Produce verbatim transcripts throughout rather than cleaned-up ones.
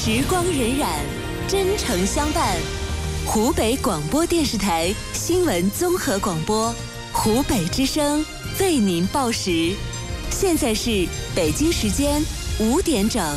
时光荏苒，真诚相伴。湖北广播电视台新闻综合广播，湖北之声为您报时。现在是北京时间五点整。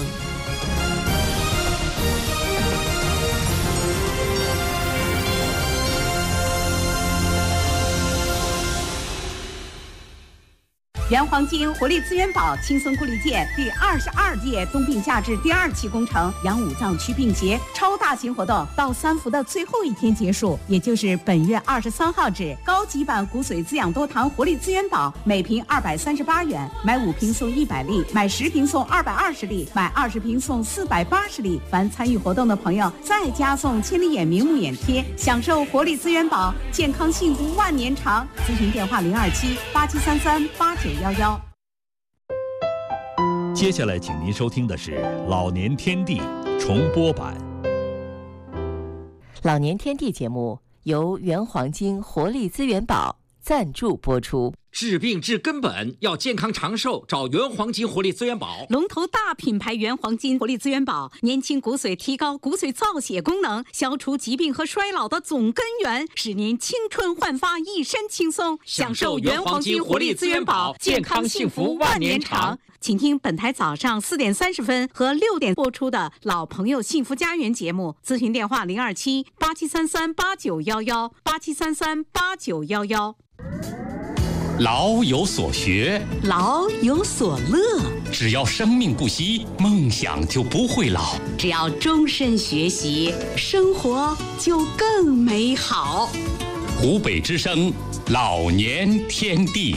原黄金活力资源宝轻松固力件第二十二届冬病夏治第二期工程羊五脏祛病节超大型活动到三伏的最后一天结束，也就是本月二十三号止。高级版骨髓滋养多糖活力资源宝每瓶二百三十八元，买五瓶送一百粒，买十瓶送二百二十粒，买二十瓶送四百八十粒。凡参与活动的朋友再加送千里眼明目眼贴，享受活力资源宝，健康幸福万年长。咨询电话零二七八七三三八九幺幺。 接下来请您收听的是《老年天地》重播版。 老年天地节目由原黄金活力资源宝赞助播出。 治病治根本，要健康长寿，找原黄金活力资源宝。 龙头大品牌原黄金活力资源宝，年轻骨髓，提高骨髓造血功能，消除疾病和衰老的总根源，使您青春焕发，一身轻松。享受原黄金活力资源宝，健康幸福万年长。请听本台早上四点三十分和六点播出的《老朋友幸福家园》节目，咨询电话零二七八七三三八九幺幺八七三三八九幺幺。 老有所学， 老有所乐。 只要生命不息，梦想就不会老。 只要终身学习，生活就更美好。 湖北之声，老年天地。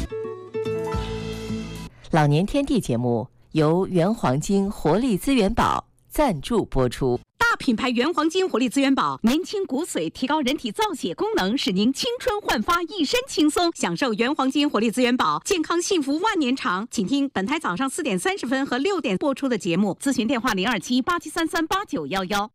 老年天地节目由原黄金活力资源宝赞助播出。 大品牌原黄金活力资源宝，年轻骨髓，提高人体造血功能，使您青春焕发，一身轻松。享受原黄金活力资源宝，健康幸福万年长。请听本台早上四点三十分和六点播出的节目，咨询电话零二七八七三三八九幺幺。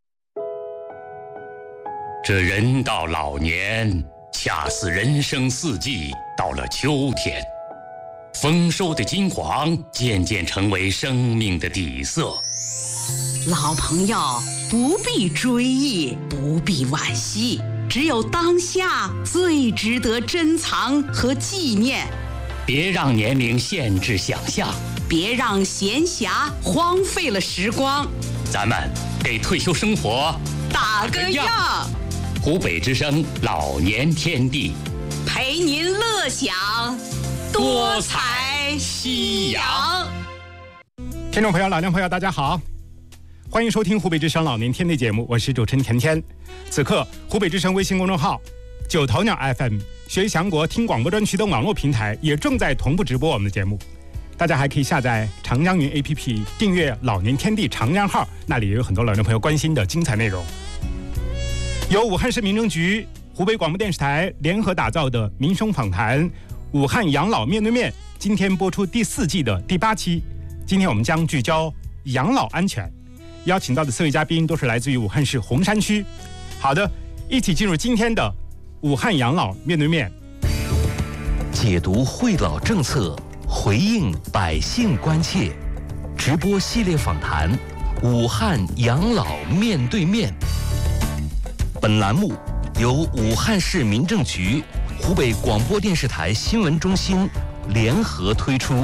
这人到老年，恰似人生四季到了秋天，丰收的金黄渐渐成为生命的底色。 老朋友不必追忆，不必惋惜，只有当下最值得珍藏和纪念。 别让年龄限制想象， 别让闲暇荒废了时光。 咱们给退休生活打个样。 湖北之声老年天地， 陪您乐享多彩夕阳。 听众朋友，老年朋友，大家好。欢迎收听湖北之声老年天地节目，我是主持人甜甜。此刻湖北之声微信公众号、九头鸟 F M、学祥国听广播专区等网络平台也正在同步直播我们的节目。大家还可以下载长江云 A P P， 订阅老年天地长江号，那里也有很多老年朋友关心的精彩内容。由武汉市民政局、湖北广播电视台联合打造的民生访谈武汉养老面对面，今天播出第四季的第八期。今天我们将聚焦养老安全，邀请到的四位嘉宾都是来自于武汉市洪山区。好的，一起进入今天的武汉养老面对面， 解读惠老政策，回应百姓关切，直播系列访谈武汉养老面对面。本栏目由武汉市民政局、湖北广播电视台新闻中心联合推出。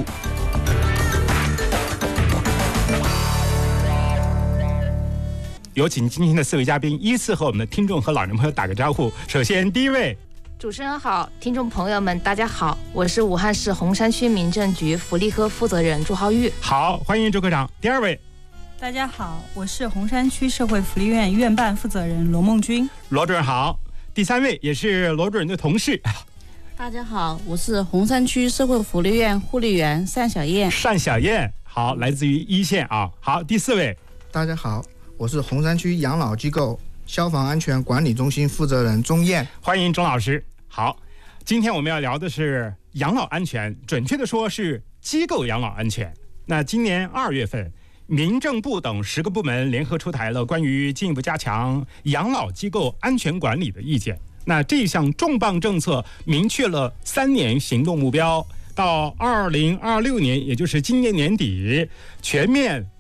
有请今天的四位嘉宾依次和我们的听众和老年朋友打个招呼。首先第一位， 主持人好，听众朋友们大家好，我是武汉市洪山区民政局福利科负责人朱浩玉。 好，欢迎朱科长。第二位， 大家好，我是洪山区社会福利院院办负责人罗梦君。 罗主任好。第三位也是罗主任的同事， 大家好，我是洪山区社会福利院护理员单小燕。 单小燕，好，来自于一线啊。好，第四位， 大家好，我是洪山区养老机构消防安全管理中心负责人钟燕。 欢迎钟老师。好，今天我们要聊的是养老安全，准确的说是机构养老安全。那今年二月份，民政部等十个部门联合出台了关于进一步加强养老机构安全管理的意见。那这项重磅政策明确了三年行动目标，到二零二六年，也就是今年年底，全面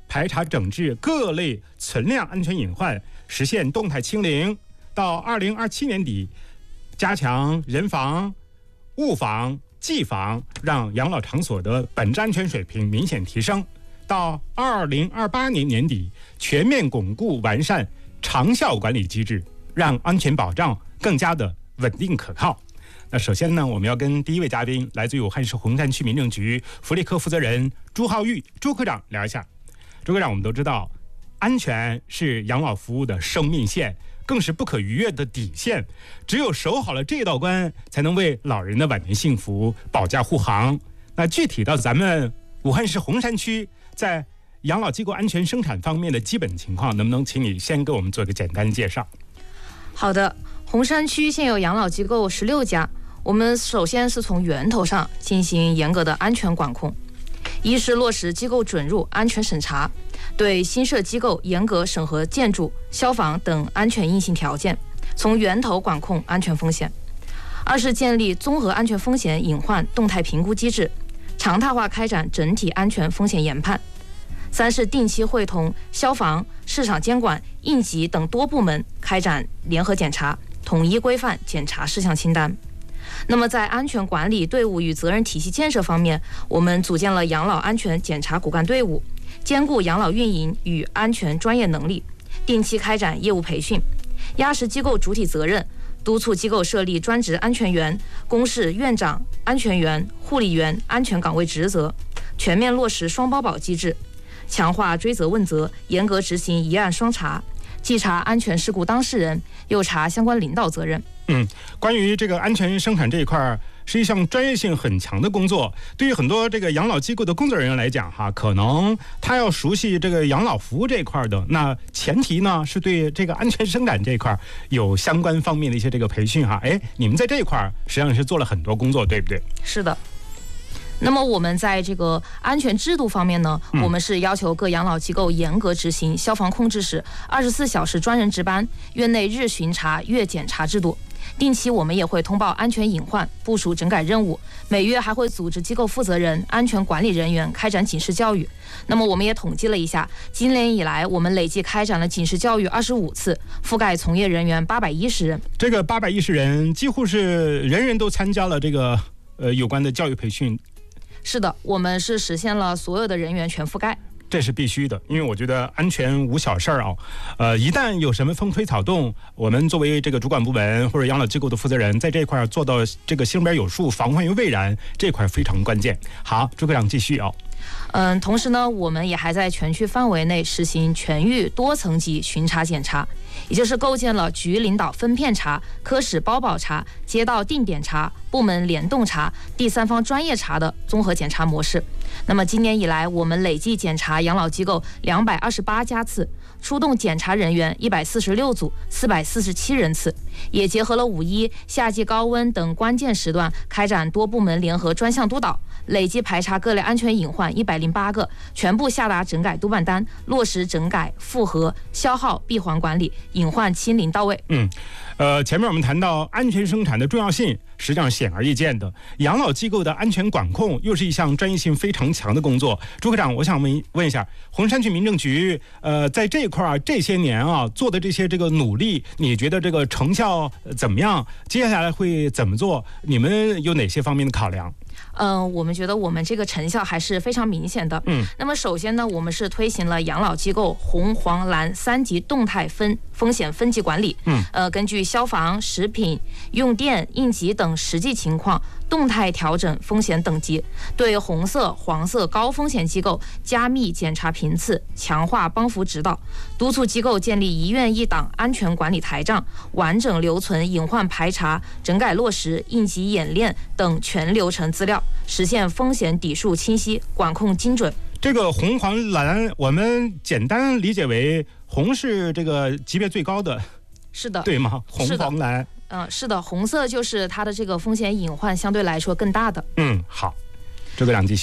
排查整治各类存量安全隐患，实现动态清零。到二零二七年底，加强人防、物防、技防，让养老场所的本质安全水平明显提升。到二零二八年年底，全面巩固完善长效管理机制，让安全保障更加的稳定可靠。那首先呢，我们要跟第一位嘉宾，来自于武汉市洪山区民政局福利科负责人朱浩玉朱科长聊一下。朱科长，我们都知道，安全是养老服务的生命线，更是不可逾越的底线。只有守好了这道关，才能为老人的晚年幸福保驾护航。那具体到咱们武汉市洪山区在养老机构安全生产方面的基本情况，能不能请你先给我们做一个简单的介绍？ 好的，洪山区现有养老机构十六家，我们首先是从源头上进行严格的安全管控。一是落实机构准入安全审查，对新设机构严格审核建筑、消防等安全硬性条件，从源头管控安全风险。二是建立综合安全风险隐患动态评估机制，常态化开展整体安全风险研判。三是定期会同消防、市场监管、应急等多部门开展联合检查，统一规范检查事项清单。那么在安全管理队伍与责任体系建设方面，我们组建了养老安全检查骨干队伍，兼顾养老运营与安全专业能力，定期开展业务培训，压实机构主体责任，督促机构设立专职安全员、公示院长、安全员、护理员安全岗位职责，全面落实双保保机制，强化追责问责，严格执行一案双查，既查安全事故当事人，又查相关领导责任。 嗯，关于这个安全生产这一块，是一项专业性很强的工作。对于很多这个养老机构的工作人员来讲，哈，可能他要熟悉这个养老服务这一块的，那前提呢是对这个安全生产这一块有相关方面的一些这个培训哈。哎，你们在这一块实际上是做了很多工作，对不对？ 是的。那么我们在这个安全制度方面呢，嗯、我们是要求各养老机构严格执行消防控制室二十四小时专人值班、院内日巡查、月检查制度。定期我们也会通报安全隐患，部署整改任务，每月还会组织机构负责人、安全管理人员开展警示教育。那么我们也统计了一下，今年以来我们累计开展了警示教育二十五次，覆盖从业人员八百一十人。 这个八百一十人几乎是人人都参加了这个呃有关的教育培训。 是的，我们是实现了所有的人员全覆盖。 这是必须的，因为我觉得安全无小事儿啊，呃，一旦有什么风吹草动，我们作为这个主管部门或者养老机构的负责人，在这一块做到这个心里边有数，防患于未然，这块非常关键。好，朱科长继续啊。 嗯，同时呢，我们也还在全区范围内实行全域多层级巡查检查，也就是构建了局领导分片查、科室包保查、街道定点查、部门联动查、第三方专业查的综合检查模式。那么今年以来，我们累计检查养老机构两百二十八家次，出动检查人员一百四十六组，四百四十七人次，也结合了五一、夏季高温等关键时段，开展多部门联合专项督导，累计排查各类安全隐患一百零八个，全部下达整改督办单，落实整改复核、消耗闭环管理，隐患清零到位。 嗯，呃，前面我们谈到安全生产的重要性，实际上显而易见的，养老机构的安全管控又是一项专业性非常强的工作。朱科长，我想问问一下，洪山区民政局呃在这一块儿这些年啊做的这些这个努力，你觉得这个成效怎么样？接下来会怎么做？你们有哪些方面的考量？ 嗯、呃，我们觉得我们这个成效还是非常明显的。嗯，那么首先呢，我们是推行了养老机构红、黄、蓝三级动态分风险分级管理。嗯，呃，根据消防、食品、用电、应急等实际情况，动态调整风险等级，对红色、黄色高风险机构加密检查频次，强化帮扶指导，督促机构建立一院一档安全管理台账，完整留存隐患排查、整改落实、应急演练等全流程资料，实现风险底数清晰、管控精准。 这个红、黄、蓝，我们简单理解为红是这个级别最高的， 是的， 对吗？红、黄、蓝。 嗯、呃，是的，红色就是它的这个风险隐患相对来说更大的。 嗯，好，朱科长继续啊、哦。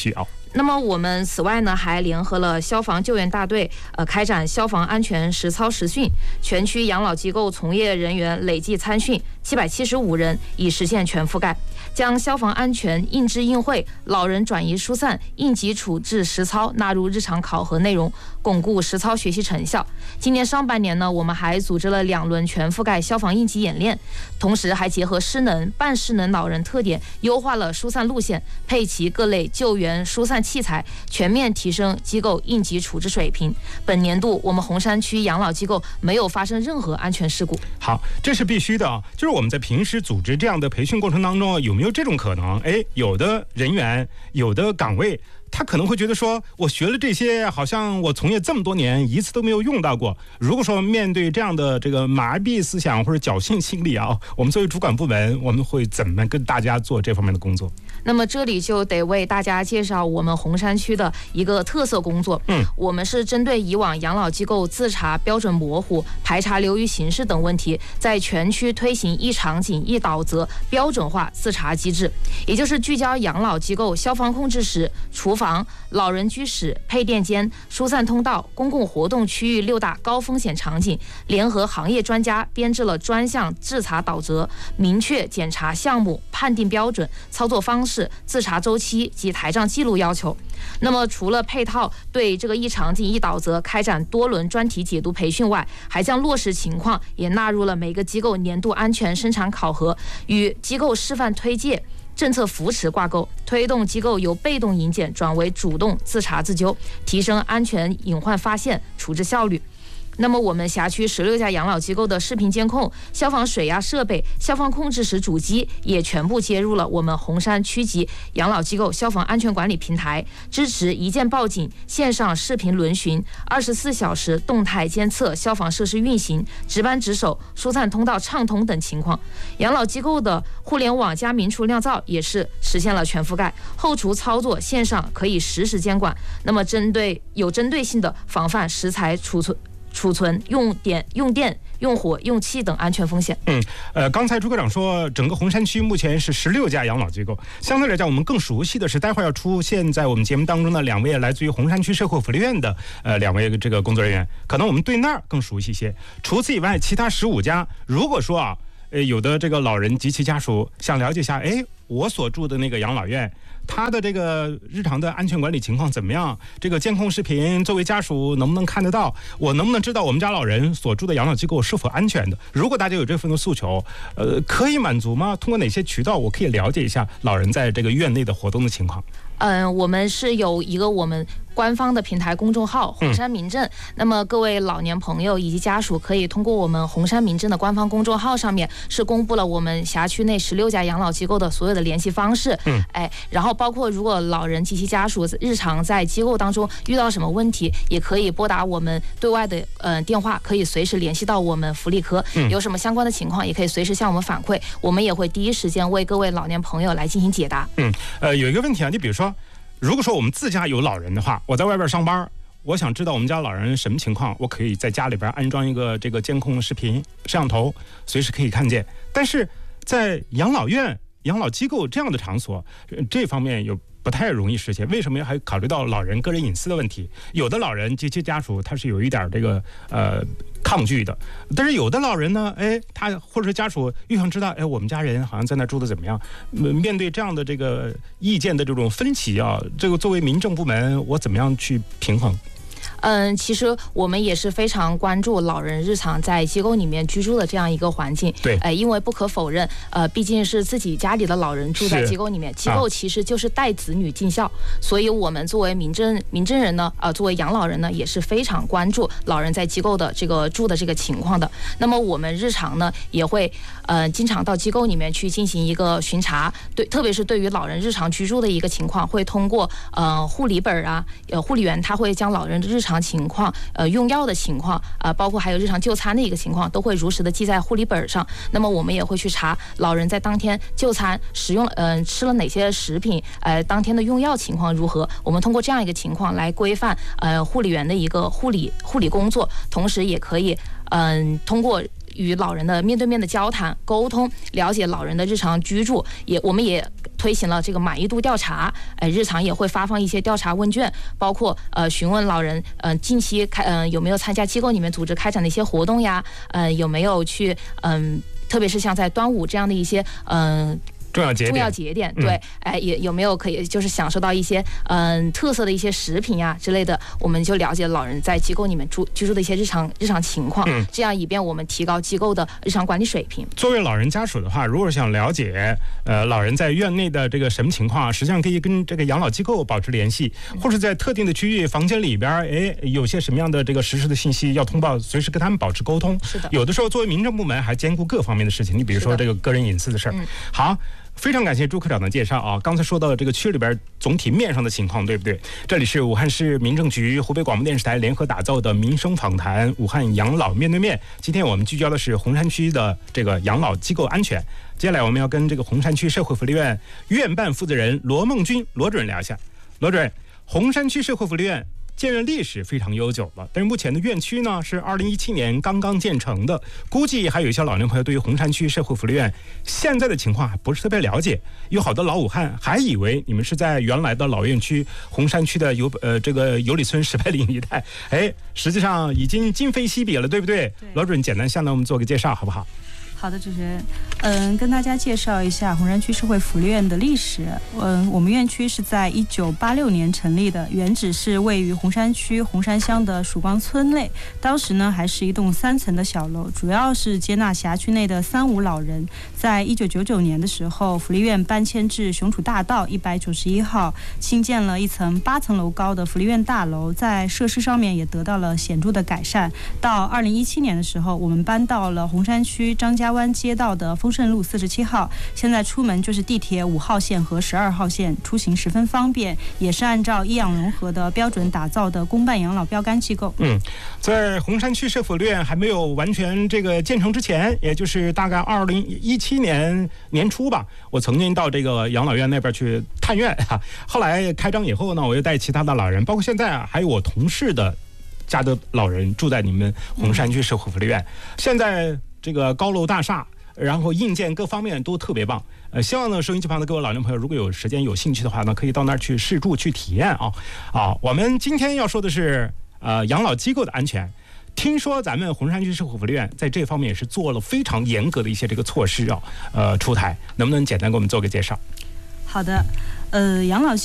那么我们此外呢，还联合了消防救援大队，呃，开展消防安全实操实训，全区养老机构从业人员累计参训七百七十五人，已实现全覆盖，将消防安全应知应会、老人转移疏散、应急处置实操纳入日常考核内容，巩固实操学习成效。今年上半年呢，我们还组织了两轮全覆盖消防应急演练，同时还结合失能、半失能老人特点，优化了疏散路线，配齐各类救援疏散器材，全面提升机构应急处置水平。本年度我们红山区养老机构没有发生任何安全事故。 好，这是必须的啊！就是我们在平时组织这样的培训过程当中，有没有这种可能？哎，有的人员、有的岗位，他可能会觉得说，我学了这些，好像我从业这么多年，一次都没有用到过。如果说面对这样的这个麻痹思想或者侥幸心理啊，我们作为主管部门，我们会怎么跟大家做这方面的工作？ 那么这里就得为大家介绍我们红山区的一个特色工作。 嗯， 我们是针对以往养老机构自查标准模糊、排查流于形式等问题，在全区推行一场景一导则标准化自查机制，也就是聚焦养老机构消防控制室、厨房、老人居室、配电间、疏散通道、公共活动区域六大高风险场景，联合行业专家编制了专项自查导则，明确检查项目、判定标准、操作方式、自查周期及台账记录要求。那么除了配套对这个一场景一导则开展多轮专题解读培训外，还将落实情况也纳入了每个机构年度安全生产考核，与机构示范推介、政策扶持挂钩，推动机构由被动引检转为主动自查自纠，提升安全隐患发现处置效率。那么我们辖区十六家养老机构的视频监控、消防水压设备、消防控制室主机也全部接入了我们红山区级养老机构消防安全管理平台，支持一键报警、线上视频轮巡、二十四小时动态监测消防设施运行、值班值守、疏散通道畅通等情况。养老机构的互联网加明厨亮灶也是实现了全覆盖，后厨操作线上可以实时监管。那么针对有针对性的防范食材储存。储存、用电、用电、用火、用气等安全风险。 嗯，呃，刚才朱科长说，整个红山区目前是十六家养老机构。相对来讲，我们更熟悉的是，待会儿要出现在我们节目当中的两位来自于红山区社会福利院的呃两位这个工作人员，可能我们对那儿更熟悉一些。除此以外，其他十五家，如果说啊，呃，有的这个老人及其家属想了解一下，哎，我所住的那个养老院，他的这个日常的安全管理情况怎么样？这个监控视频作为家属能不能看得到？我能不能知道我们家老人所住的养老机构是否安全的？如果大家有这份的诉求，呃，可以满足吗？通过哪些渠道我可以了解一下老人在这个院内的活动的情况？ 嗯，我们是有一个我们官方的平台公众号红山民政、嗯、那么各位老年朋友以及家属可以通过我们红山民政的官方公众号上面是公布了我们辖区内十六家养老机构的所有的联系方式。 嗯， 哎，然后包括如果老人及其家属日常在机构当中遇到什么问题，也可以拨打我们对外的呃电话，可以随时联系到我们福利科、嗯、有什么相关的情况也可以随时向我们反馈，我们也会第一时间为各位老年朋友来进行解答。 嗯，呃，有一个问题啊，你比如说如果说我们自家有老人的话，我在外边上班，我想知道我们家老人什么情况，我可以在家里边安装一个这个监控视频摄像头，随时可以看见。但是在养老院、养老机构这样的场所，这方面有不太容易实现。为什么还考虑到老人个人隐私的问题？有的老人及其家属他是有一点这个呃抗拒的，但是有的老人呢，哎，他或者是家属又想知道，哎，我们家人好像在那住的怎么样？面对这样的这个意见的这种分歧啊，这个作为民政部门，我怎么样去平衡？ 嗯，其实我们也是非常关注老人日常在机构里面居住的这样一个环境。 对， 呃，因为不可否认，呃，毕竟是自己家里的老人住在机构里面，机构其实就是带子女尽孝，啊、所以我们作为民政民政人呢，呃，作为养老人呢，也是非常关注老人在机构的这个住的这个情况的。那么我们日常呢，也会呃经常到机构里面去进行一个巡查，对，特别是对于老人日常居住的一个情况，会通过呃护理本啊，呃护理员他会将老人的日常情况、呃用药的情况、呃包括还有日常就餐的一个情况，都会如实的记在护理本上。那么我们也会去查老人在当天就餐使用呃吃了哪些食品，呃当天的用药情况如何。我们通过这样一个情况来规范呃护理员的一个护理护理工作，同时也可以嗯、呃、通过与老人的面对面的交谈沟通，了解老人的日常居住，也我们也推行了这个满意度调查，呃，日常也会发放一些调查问卷，包括呃询问老人，呃近期开嗯、呃、有没有参加机构里面组织开展的一些活动呀，呃有没有去嗯、呃，特别是像在端午这样的一些嗯。呃重要节点， 重要节点，对，哎、嗯，也有没有可以就是享受到一些嗯、呃、特色的一些食品呀之类的，我们就了解老人在机构里面住居住的一些日常日常情况，嗯，这样以便我们提高机构的日常管理水平。 作为老人家属的话，如果想了解呃老人在院内的这个什么情况，实际上可以跟这个养老机构保持联系，或者在特定的区域房间里边，哎，有些什么样的这个实时的信息要通报，随时跟他们保持沟通。 是的， 有的时候作为民政部门还兼顾各方面的事情，你比如说这个个人隐私的事儿。嗯，好。非常感谢朱科长的介绍啊！刚才说到这个区里边总体面上的情况，对不对？这里是武汉市民政局、湖北广播电视台联合打造的民生访谈——武汉养老面对面。今天我们聚焦的是洪山区的这个养老机构安全。接下来我们要跟这个洪山区社会福利院院办负责人罗梦军罗主任聊一下。罗主任，洪山区社会福利院建院历史非常悠久了，但是目前的院区呢是二零一七年刚刚建成的，估计还有一些老年朋友对于洪山区社会福利院现在的情况还不是特别了解，有好多老武汉还以为你们是在原来的老院区洪山区的有呃这个有里村石牌岭一带，哎，实际上已经今非昔比了，对不对？对，罗主任简单向我们做个介绍好不好？ 好的，主持人，嗯，跟大家介绍一下洪山区社会福利院的历史。嗯，我们院区是在一九八六年成立的，原址是位于洪山区洪山乡的曙光村内，当时呢还是一栋三层的小楼，主要是接纳辖区内的三无老人。在一九九九年的时候，福利院搬迁至雄楚大道一百九十一号，新建了一层八层楼高的福利院大楼，在设施上面也得到了显著的改善。到二零一七年的时候，我们搬到了洪山区张家湾街道的丰盛路四十七号，现在出门就是地铁五号线和十二号线，出行十分方便，也是按照医养融合的标准打造的公办养老标杆机构。 嗯，在洪山区社福利院还没有完全这个建成之前，也就是大概二零一七年年初吧，我曾经到这个养老院那边去探院啊。后来开张以后呢，我又带其他的老人，包括现在啊，还有我同事的家的老人住在你们洪山区社会福利院。现在这个高楼大厦，然后硬件各方面都特别棒。呃，希望呢收音机旁的各位老年朋友，如果有时间有兴趣的话呢，可以到那儿去试住去体验啊。啊，我们今天要说的是呃养老机构的安全。听说咱们洪山区社会福利院在这方面也是做了非常严格的一些这个措施啊，呃出台，能不能简单给我们做个介绍？ 好的，呃，养老